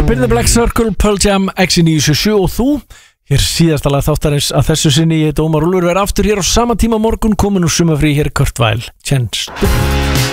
Spin the Black Circle, Pearl Jam, X977 og þú. Hér síðasta lag þáttarins að þessu sinni. Ég heiti Ómar Úlfur, verð aftur hér á sama tíma morgun, komin úr sumarfrí. Hér Kurt Weill, Chance.